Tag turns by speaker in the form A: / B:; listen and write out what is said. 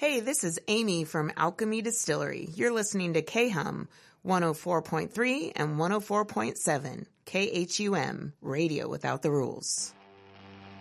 A: Hey, this is Amy from Alchemy Distillery. You're listening to KHUM 104.3 and 104.7. KHUM, Radio Without the Rules.